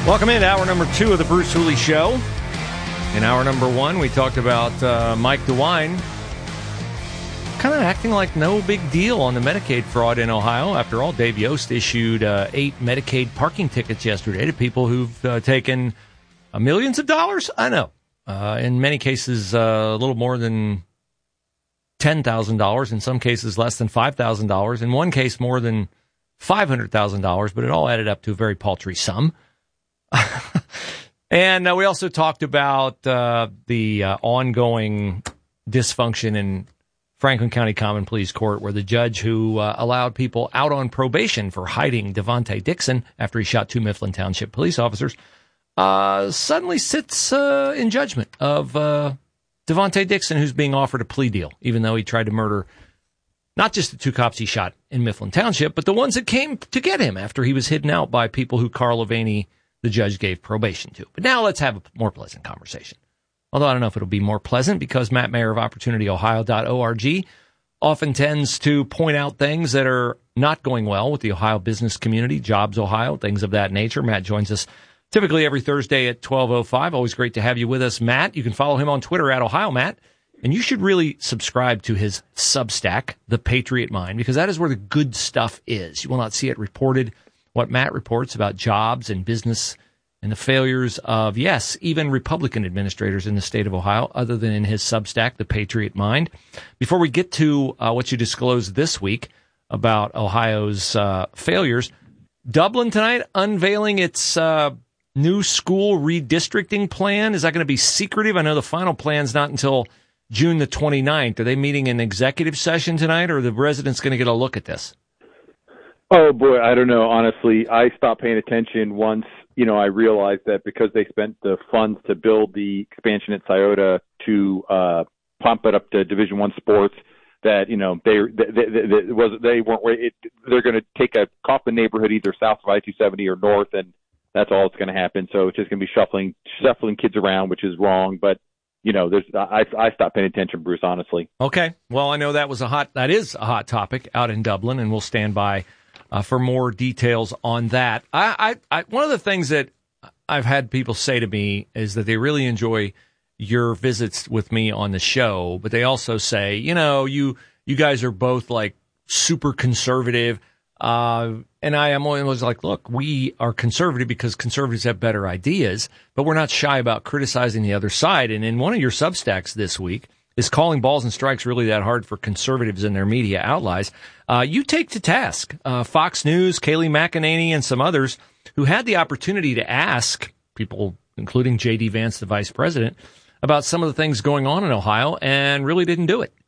Welcome into hour number 2 of the Bruce Hooley Show. In hour number 1, we talked about Mike DeWine kind of acting like no big deal on the Medicaid fraud in Ohio. After all, Dave Yost issued 8 Medicaid parking tickets yesterday to people who've taken millions of dollars. I know. In many cases, a little more than $10,000. In some cases, less than $5,000. In one case, more than $500,000. But it all added up to a very paltry sum. And we also talked about the ongoing dysfunction in Franklin County Common Pleas Court, where the judge who allowed people out on probation for hiding Devontae Dixon after he shot 2 Mifflin Township police officers suddenly sits in judgment of Devontae Dixon, who's being offered a plea deal, even though he tried to murder not just the 2 cops he shot in Mifflin Township, but the ones that came to get him after he was hidden out by people who Carl Levaney, the judge, gave probation to. But now let's have a more pleasant conversation. Although I don't know if it'll be more pleasant, because Matt Mayer of OpportunityOhio.org often tends to point out things that are not going well with the Ohio business community, Jobs Ohio, things of that nature. Matt joins us typically every Thursday at 12:05. Always great to have you with us, Matt. You can follow him on Twitter at OhioMatt. And you should really subscribe to his Substack, The Patriot Mind, because that is where the good stuff is. You will not see it reported, what Matt reports about jobs and business and the failures of, yes, even Republican administrators in the state of Ohio, other than in his Substack, The Patriot Mind. Before we get to what you disclosed this week about Ohio's failures, Dublin tonight unveiling its new school redistricting plan. Is that going to be secretive? I know the final plan's not until June the 29th. Are they meeting an executive session tonight, or are the residents going to get a look at this? Oh, boy, I don't know. Honestly, I stopped paying attention once, I realized that because they spent the funds to build the expansion at Scioto to pump it up to Division I sports, that, they're going to take a Kaufman neighborhood either south of I-270 or north, and that's all that's going to happen. So it's just going to be shuffling kids around, which is wrong. But, I stopped paying attention, Bruce, honestly. Okay. Well, I know that is a hot topic out in Dublin, and we'll stand by for more details on that. I one of the things that I've had people say to me is that they really enjoy your visits with me on the show, but they also say, you guys are both like super conservative. And I am always like, look, we are conservative because conservatives have better ideas, but we're not shy about criticizing the other side. And in one of your Substacks this week, is calling balls and strikes really that hard for conservatives and their media outlets? You take to task Fox News, Kayleigh McEnany, and some others who had the opportunity to ask people, including J.D. Vance, the vice president, about some of the things going on in Ohio, and really didn't do it.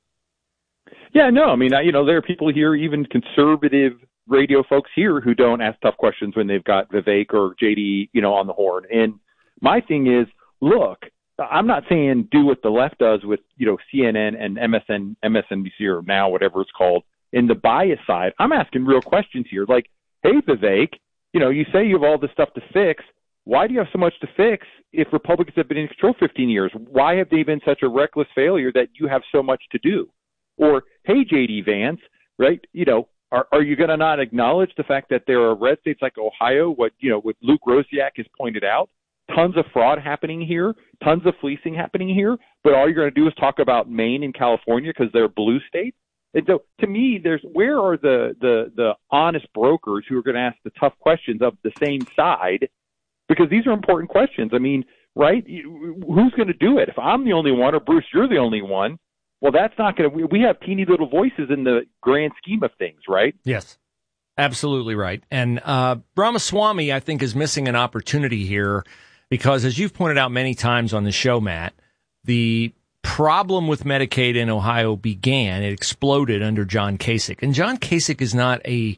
Yeah, no, I mean, there are people here, even conservative radio folks here, who don't ask tough questions when they've got Vivek or J.D., on the horn. And my thing is, look, I'm not saying do what the left does with, CNN and MSNBC or now whatever it's called in the bias side. I'm asking real questions here. Like, hey, Vivek, you say you have all this stuff to fix. Why do you have so much to fix if Republicans have been in control 15 years? Why have they been such a reckless failure that you have so much to do? Or, hey, J.D. Vance, right, are you going to not acknowledge the fact that there are red states like Ohio, what Luke Rosiak has pointed out? Tons of fraud happening here, tons of fleecing happening here, but all you're going to do is talk about Maine and California because they're blue states. And so, to me, where are the honest brokers who are going to ask the tough questions of the same side? Because these are important questions. I mean, right? Who's going to do it? If I'm the only one, or Bruce, you're the only one, well, that's not going to. We have teeny little voices in the grand scheme of things, right? Yes. Absolutely right. And Ramaswamy, I think, is missing an opportunity here. Because, as you've pointed out many times on the show, Matt, the problem with Medicaid in Ohio it exploded under John Kasich. And John Kasich is not a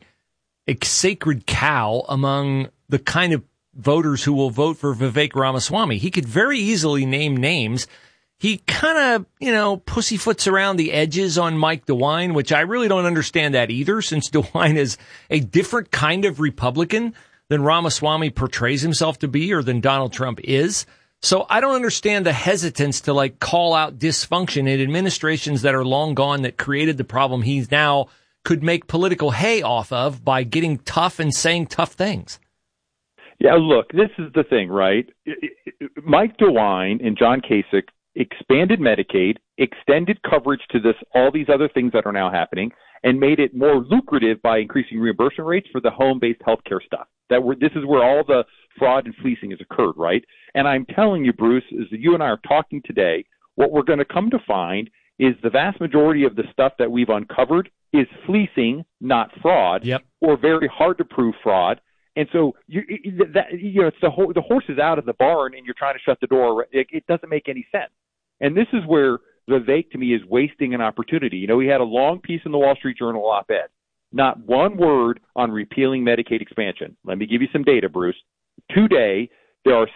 sacred cow among the kind of voters who will vote for Vivek Ramaswamy. He could very easily name names. He kind of, pussyfoots around the edges on Mike DeWine, which I really don't understand that either, since DeWine is a different kind of Republican than Ramaswamy portrays himself to be, or than Donald Trump is. So I don't understand the hesitance to call out dysfunction in administrations that are long gone that created the problem he's now could make political hay off of by getting tough and saying tough things. Yeah, look, this is the thing, right? Mike DeWine and John Kasich expanded Medicaid, extended coverage to all these other things that are now happening, and made it more lucrative by increasing reimbursement rates for the home-based healthcare stuff. This is where all the fraud and fleecing has occurred, right? And I'm telling you, Bruce, as you and I are talking today, what we're going to come to find is the vast majority of the stuff that we've uncovered is fleecing, not fraud, or very hard to prove fraud. And so it's the horse is out of the barn, and you're trying to shut the door. It doesn't make any sense. And this is where Vivek, to me, is wasting an opportunity. We had a long piece in the Wall Street Journal op-ed. Not one word on repealing Medicaid expansion. Let me give you some data, Bruce. Today, there are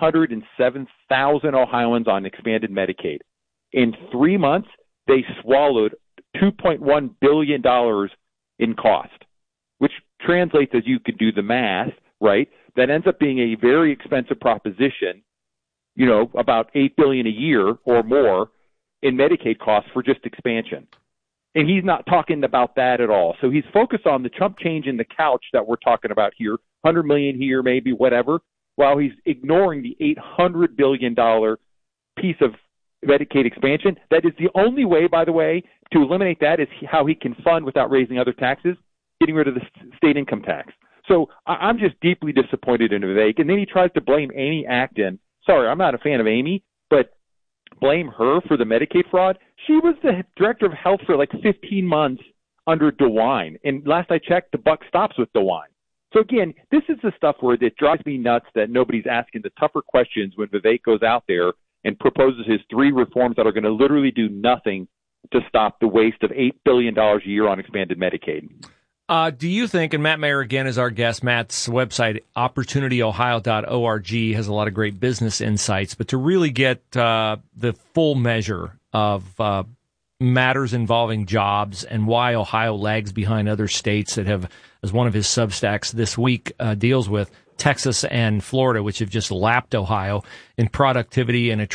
707,000 Ohioans on expanded Medicaid. In 3 months, they swallowed $2.1 billion in cost, which translates, as you could do the math, right? That ends up being a very expensive proposition, about $8 billion a year or more in Medicaid costs for just expansion. And he's not talking about that at all. So he's focused on the chump change in the couch that we're talking about here, $100 million here, maybe whatever, while he's ignoring the $800 billion piece of Medicaid expansion. That is the only way, by the way, to eliminate that is how he can fund without raising other taxes, getting rid of the state income tax. So I'm just deeply disappointed in Vivek. And then he tries to blame Amy Acton. Sorry, I'm not a fan of Amy, but blame her for the Medicaid fraud. She was the director of health for like 15 months under DeWine. And last I checked, the buck stops with DeWine. So again, this is the stuff where it drives me nuts that nobody's asking the tougher questions when Vivek goes out there and proposes his 3 reforms that are going to literally do nothing to stop the waste of $8 billion a year on expanded Medicaid. Do you think, and Matt Mayer again is our guest, Matt's website, opportunityohio.org, has a lot of great business insights, but to really get the full measure of matters involving jobs and why Ohio lags behind other states that have, as one of his Substacks this week deals with, Texas and Florida, which have just lapped Ohio in productivity and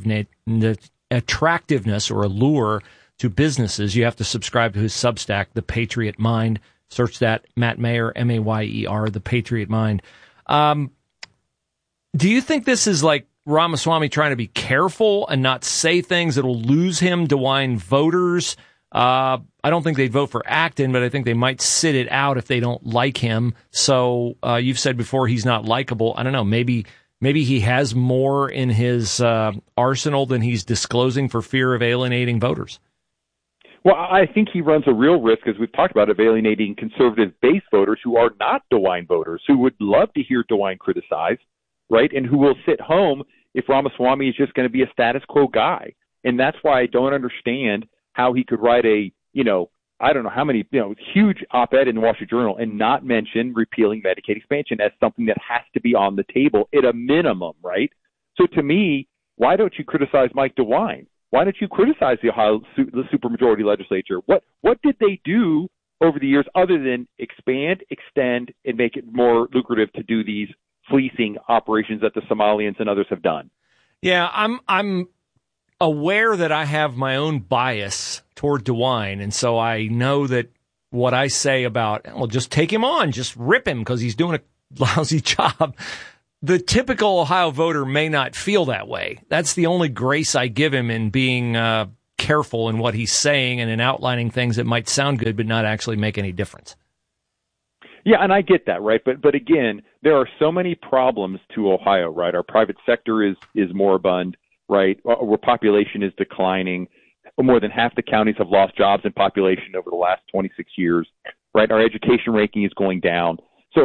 attractiveness or allure to businesses. You have to subscribe to his Substack, The Patriot Mind. Search that, Matt Mayer, Mayer, The Patriot Mind. Do you think this is like Ramaswamy trying to be careful and not say things that will lose him DeWine voters? I don't think they'd vote for Acton, but I think they might sit it out if they don't like him. So you've said before he's not likable. I don't know. Maybe he has more in his arsenal than he's disclosing for fear of alienating voters. Well, I think he runs a real risk, as we've talked about, of alienating conservative base voters who are not DeWine voters, who would love to hear DeWine criticized, right, and who will sit home if Ramaswamy is just going to be a status quo guy. And that's why I don't understand how he could write a, I don't know how many, huge op-ed in the Wall Street Journal and not mention repealing Medicaid expansion as something that has to be on the table at a minimum, right? So to me, why don't you criticize Mike DeWine? Why don't you criticize the Ohio the supermajority legislature? What did they do over the years other than expand, extend, and make it more lucrative to do these fleecing operations that the Somalians and others have done? Yeah, I'm aware that I have my own bias toward DeWine, and so I know that what I say about, well, just take him on, just rip him because he's doing a lousy job. The typical Ohio voter may not feel that way. That's the only grace I give him in being careful in what he's saying and in outlining things that might sound good but not actually make any difference. Yeah, and I get that, right? But again, there are so many problems to Ohio, right? Our private sector is moribund, right? Our population is declining. More than half the counties have lost jobs and population over the last 26 years, right? Our education ranking is going down. So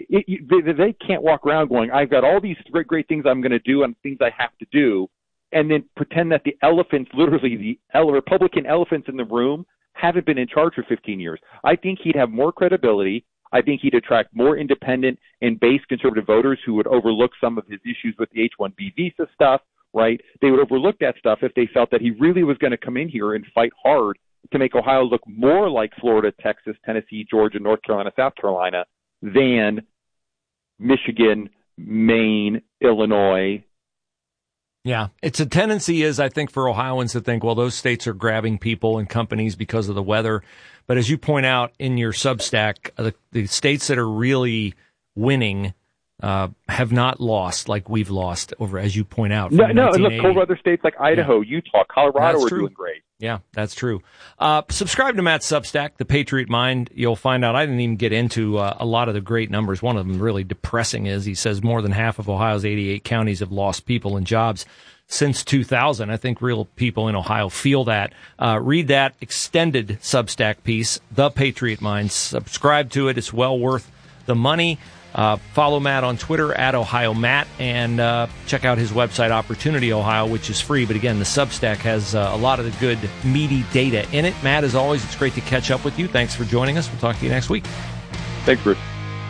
they can't walk around going, I've got all these great things I'm going to do and things I have to do, and then pretend that the elephants, literally the Republican elephants in the room, haven't been in charge for 15 years. I think he'd have more credibility. I think he'd attract more independent and base conservative voters who would overlook some of his issues with the H-1B visa stuff, right? They would overlook that stuff if they felt that he really was going to come in here and fight hard to make Ohio look more like Florida, Texas, Tennessee, Georgia, North Carolina, South Carolina, than Michigan, Maine, Illinois. Yeah, it's a tendency is, I think, for Ohioans to think, well, those states are grabbing people and companies because of the weather. But as you point out in your Substack, the states that are really winning have not lost like we've lost over, as you point out. No, and look, cold weather states like Idaho, Utah, Colorado are doing great. Yeah, that's true. Subscribe to Matt's Substack, The Patriot Mind. You'll find out I didn't even get into a lot of the great numbers. One of them really depressing is he says more than half of Ohio's 88 counties have lost people and jobs since 2000. I think real people in Ohio feel that. Read that extended Substack piece, The Patriot Mind. Subscribe to it. It's well worth the money. Follow Matt on Twitter @OhioMatt, and check out his website, Opportunity Ohio, which is free. But again, the Substack has a lot of the good, meaty data in it. Matt, as always, it's great to catch up with you. Thanks for joining us. We'll talk to you next week. Thanks, Bruce.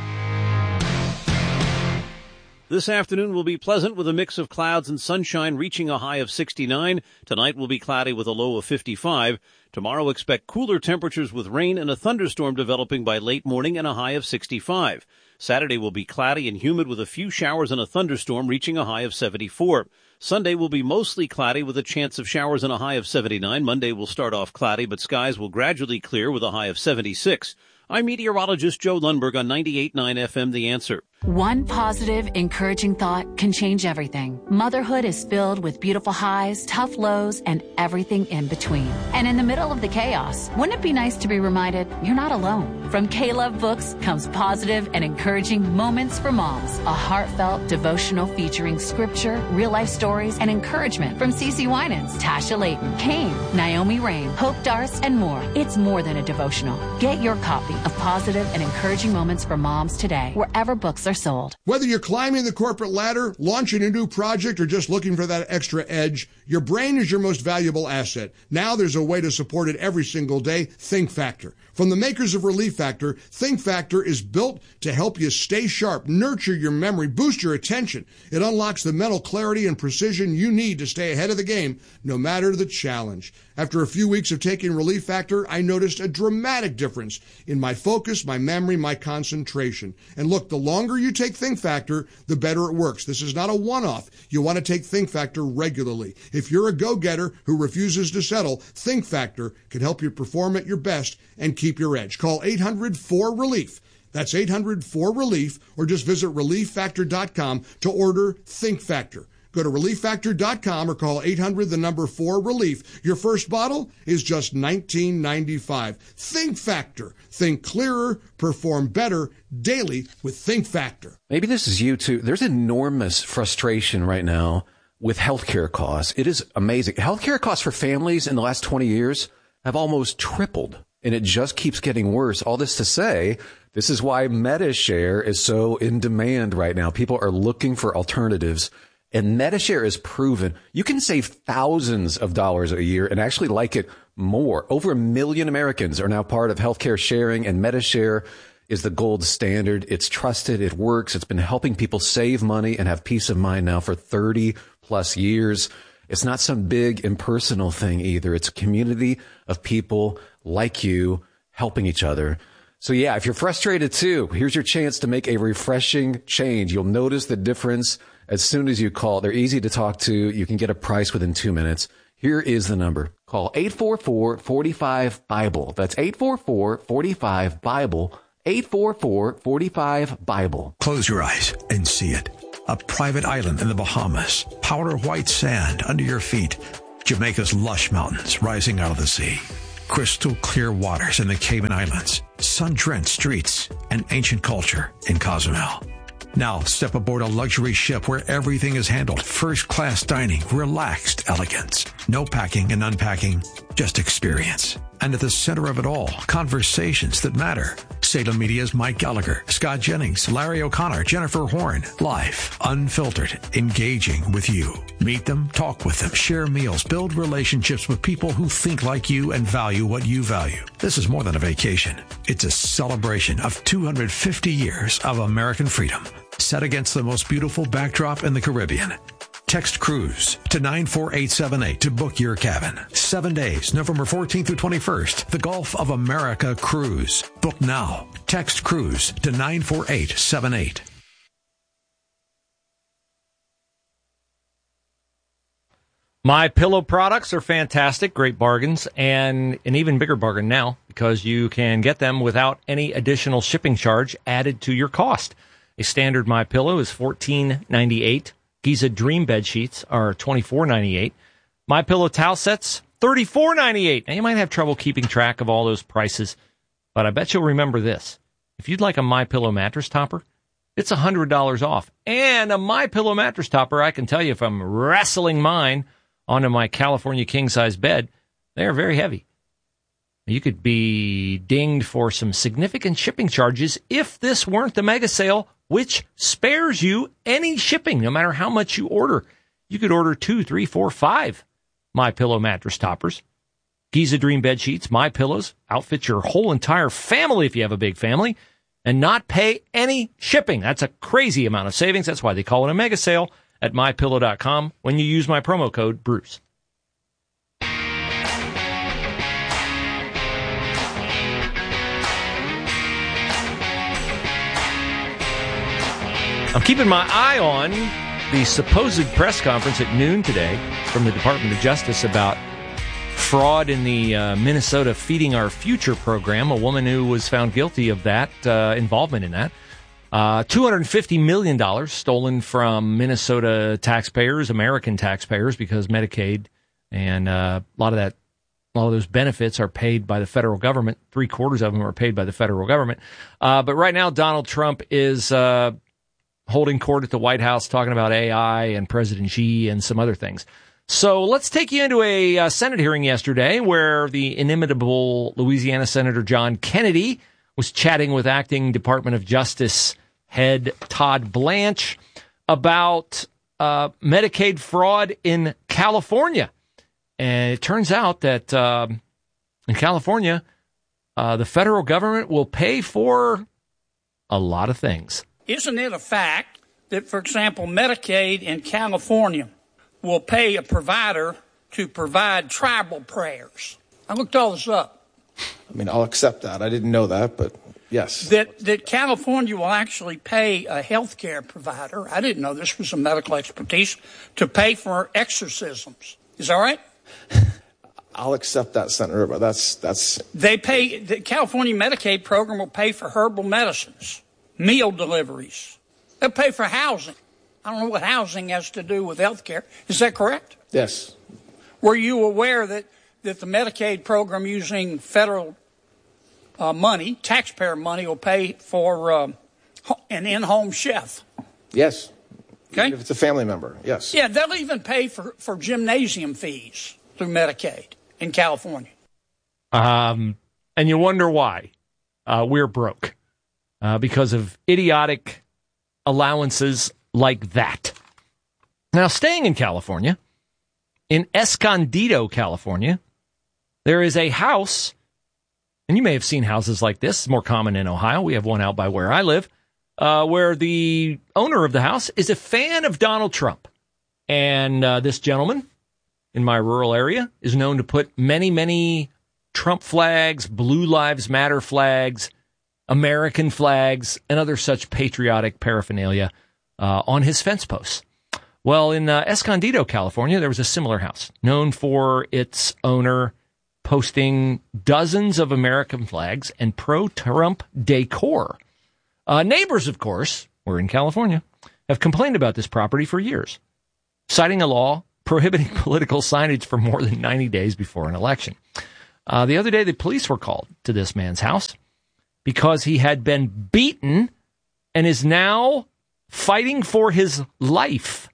This afternoon will be pleasant with a mix of clouds and sunshine, reaching a high of 69. Tonight will be cloudy with a low of 55. Tomorrow expect cooler temperatures with rain and a thunderstorm developing by late morning and a high of 65. Saturday will be cloudy and humid with a few showers and a thunderstorm, reaching a high of 74. Sunday will be mostly cloudy with a chance of showers and a high of 79. Monday will start off cloudy, but skies will gradually clear with a high of 76. I'm meteorologist Joe Lundberg on 98.9 FM The Answer. One positive, encouraging thought can change everything. Motherhood is filled with beautiful highs, tough lows, and everything in between. And in the middle of the chaos, wouldn't it be nice to be reminded you're not alone? From K-Love Books comes positive and encouraging moments for moms. A heartfelt devotional featuring scripture, real-life stories, and encouragement from CeCe Winans, Tasha Layton, Kane, Naomi Rain, Hope Darst, and more. It's more than a devotional. Get your copy of Positive and Encouraging Moments for Moms today, wherever books are sold. Whether you're climbing the corporate ladder, launching a new project, or just looking for that extra edge, your brain is your most valuable asset. Now there's a way to support it every single day, Think Factor. From the makers of Relief Factor, Think Factor is built to help you stay sharp, nurture your memory, boost your attention. It unlocks the mental clarity and precision you need to stay ahead of the game, no matter the challenge. After a few weeks of taking Relief Factor, I noticed a dramatic difference in my focus, my memory, my concentration. And look, the longer you take Think Factor, the better it works. This is not a one-off. You want to take Think Factor regularly. If you're a go-getter who refuses to settle, Think Factor can help you perform at your best and keep your edge. Call 800-4RELIEF. That's 800-4RELIEF, or just visit ReliefFactor.com to order Think Factor. Go to ReliefFactor.com or call 800-4RELIEF. Your first bottle is just $19.95. Think Factor. Think clearer, perform better daily with Think Factor. Maybe this is you too. There's enormous frustration right now with healthcare costs. It is amazing. Healthcare costs for families in the last 20 years have almost tripled, and it just keeps getting worse. All this to say, this is why MediShare is so in demand right now. People are looking for alternatives. And MediShare is proven you can save thousands of dollars a year and actually like it more. Over 1 million Americans are now part of healthcare sharing, and MediShare is the gold standard. It's trusted. It works. It's been helping people save money and have peace of mind now for 30 plus years. It's not some big impersonal thing either. It's a community of people like you helping each other. So yeah, if you're frustrated too, here's your chance to make a refreshing change. You'll notice the difference as soon as you call. They're easy to talk to. You can get a price within 2 minutes. Here is the number. Call 844-45-BIBLE. That's 844-45-BIBLE. 844-45-BIBLE. Close your eyes and see it. A private island in the Bahamas. Powder white sand under your feet. Jamaica's lush mountains rising out of the sea. Crystal clear waters in the Cayman Islands. Sun-drenched streets and ancient culture in Cozumel. Now step aboard a luxury ship where everything is handled. First-class dining, relaxed elegance. No packing and unpacking, just experience. And at the center of it all, conversations that matter. Salem Media's Mike Gallagher, Scott Jennings, Larry O'Connor, Jennifer Horn. Live, unfiltered, engaging with you. Meet them, talk with them, share meals, build relationships with people who think like you and value what you value. This is more than a vacation. It's a celebration of 250 years of American freedom, set against the most beautiful backdrop in the Caribbean. Text cruise to 94878 to book your cabin. 7 days, November 14th through 21st. The Gulf of America Cruise. Book now. Text cruise to 94878. My Pillow products are fantastic, great bargains, and an even bigger bargain now because you can get them without any additional shipping charge added to your cost. A standard MyPillow is $14.98. Giza Dream bed sheets are $24.98. MyPillow towel sets, $34.98. Now, you might have trouble keeping track of all those prices, but I bet you'll remember this. If you'd like a MyPillow mattress topper, it's $100 off. And a MyPillow mattress topper, I can tell you, if I'm wrestling mine onto my California king-size bed, they are very heavy. You could be dinged for some significant shipping charges if this weren't the mega sale, which spares you any shipping, no matter how much you order. You could order 2, 3, 4, 5 MyPillow mattress toppers. Giza Dream bed sheets, MyPillows, outfit your whole entire family if you have a big family, and not pay any shipping. That's a crazy amount of savings. That's why they call it a mega sale at MyPillow.com when you use my promo code Bruce. I'm keeping my eye on the supposed press conference at noon today from the Department of Justice about fraud in the Minnesota Feeding Our Future program, a woman who was found guilty of that, involvement in that. $250 million stolen from Minnesota taxpayers, American taxpayers, because Medicaid and a lot of those benefits are paid by the federal government. 3/4 of them are paid by the federal government. But right now, Donald Trump is holding court at the White House talking about AI and President Xi and some other things. So let's take you into a Senate hearing yesterday where the inimitable Louisiana Senator John Kennedy was chatting with acting Department of Justice head Todd Blanche about Medicaid fraud in California. And it turns out that in California, the federal government will pay for a lot of things. Isn't it a fact that, for example, Medicaid in California will pay a provider to provide tribal prayers? I looked all this up. I mean, I'll accept that. I didn't know that, but yes. That California will actually pay a health care provider, I didn't know this was a medical expertise, to pay for exorcisms. Is that right? I'll accept that, Senator, but that's... They pay, the California Medicaid program will pay for herbal medicines, meal deliveries. They'll pay for housing. I don't know what housing has to do with health care. Is that correct? Yes. Were you aware that the Medicaid program using federal money, taxpayer money, will pay for an in-home chef? Yes. Okay. If it's a family member, yes. Yeah, they'll even pay for gymnasium fees through Medicaid in California. And you wonder why we're broke. Because of idiotic allowances like that. Now, staying in California, in Escondido, California, there is a house, and you may have seen houses like this. It's more common in Ohio. We have one out by where I live, where the owner of the house is a fan of Donald Trump. And this gentleman in my rural area is known to put many, many Trump flags, Blue Lives Matter flags, American flags, and other such patriotic paraphernalia on his fence posts. Well, in Escondido, California, there was a similar house known for its owner posting dozens of American flags and pro-Trump decor. Neighbors, of course, we're in California, have complained about this property for years, citing a law prohibiting political signage for more than 90 days before an election. The other day, the police were called to this man's house because he had been beaten and is now fighting for his life.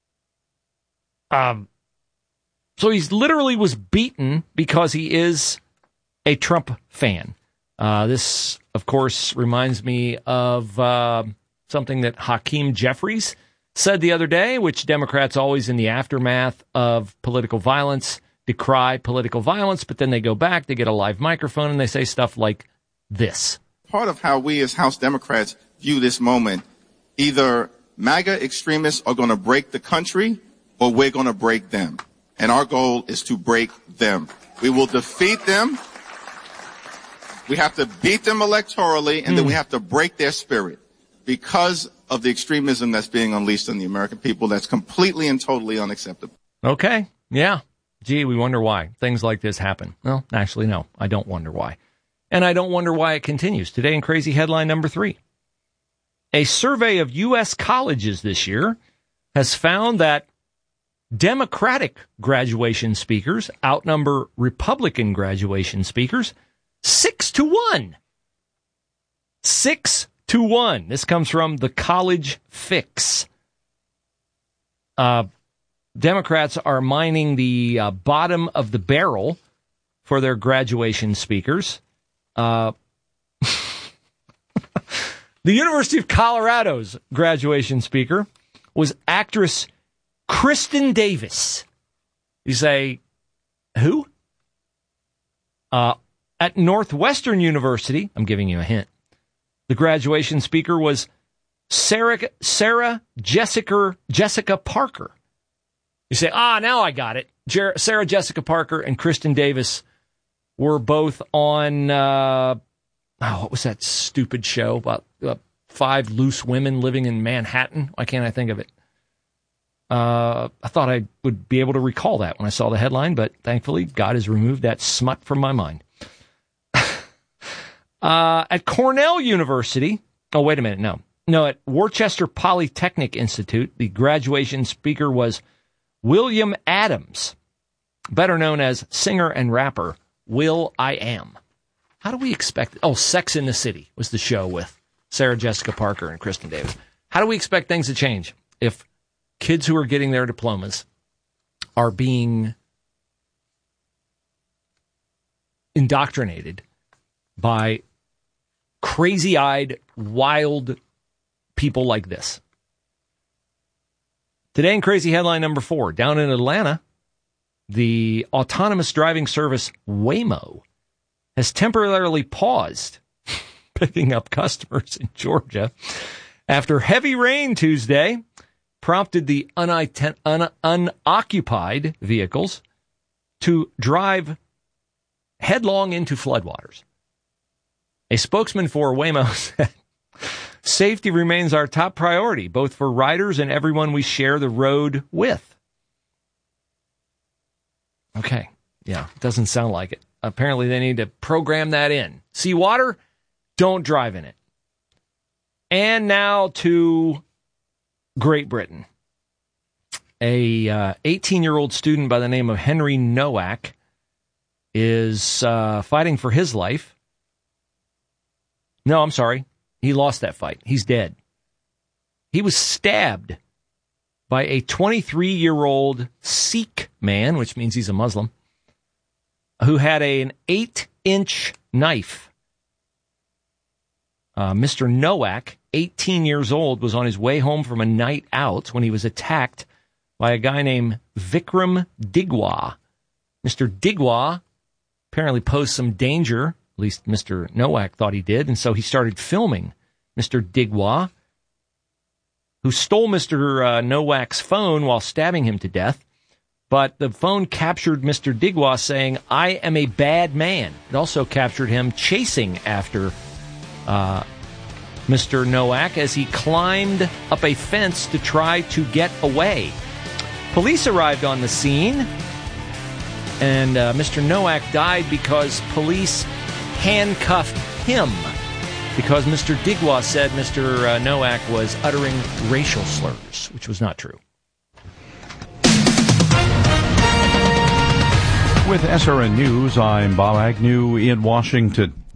So he's literally was beaten because he is a Trump fan. This, of course, reminds me of something that Hakeem Jeffries said the other day, which Democrats always in the aftermath of political violence decry political violence, but then they go back, they get a live microphone, and they say stuff like this. Part of how we as House Democrats view this moment, either MAGA extremists are going to break the country or we're going to break them. And our goal is to break them. We will defeat them. We have to beat them electorally, and then we have to break their spirit because of the extremism that's being unleashed on the American people. That's completely and totally unacceptable. Okay. Yeah. Gee, we wonder why things like this happen. Well, actually, no, I don't wonder why. And I don't wonder why it continues. Today in Crazy Headline number 3. A survey of U.S. colleges this year has found that Democratic graduation speakers outnumber Republican graduation speakers 6-1. 6-1. This comes from the College Fix. Democrats are mining the bottom of the barrel for their graduation speakers. The University of Colorado's graduation speaker was actress Kristen Davis. You say, who? At Northwestern University, I'm giving you a hint, the graduation speaker was Sarah Jessica Parker. You say, now I got it. Sarah Jessica Parker and Kristen Davis were both on, what was that stupid show about 5 loose women living in Manhattan? Why can't I think of it? I thought I would be able to recall that when I saw the headline, but thankfully God has removed that smut from my mind. At Cornell University, wait a minute, no, at Worcester Polytechnic Institute, the graduation speaker was William Adams, better known as singer and rapper will.i.am. How do we expect it? Sex in the City was the show with Sarah Jessica Parker and Kristen Davis. How do we expect things to change if kids who are getting their diplomas are being indoctrinated by crazy-eyed, wild people like this? Today in Crazy Headline number 4, down in Atlanta, the autonomous driving service Waymo has temporarily paused picking up customers in Georgia after heavy rain Tuesday prompted the unoccupied vehicles to drive headlong into floodwaters. A spokesman for Waymo said, "Safety remains our top priority, both for riders and everyone we share the road with." Okay, yeah, doesn't sound like it. Apparently they need to program that in. See water? Don't drive in it. And now to Great Britain. A 18-year-old student by the name of Henry Nowak is fighting for his life. No, I'm sorry. He lost that fight. He's dead. He was stabbed by a 23-year-old Sikh man, which means he's a Muslim, who had an 8-inch knife. Mr. Nowak, 18 years old, was on his way home from a night out when he was attacked by a guy named Vikram Digwa. Mr. Digwa apparently posed some danger. At least Mr. Nowak thought he did, and so he started filming Mr. Digwa, who stole Mr. Nowak's phone while stabbing him to death. But the phone captured Mr. Digwa saying, "I am a bad man." It also captured him chasing after Mr. Nowak as he climbed up a fence to try to get away. Police arrived on the scene, and Mr. Nowak died because police handcuffed him because Mr. Digwa said Mr. Nowak was uttering racial slurs, which was not true. With SRN News, I'm Bob Agnew in Washington.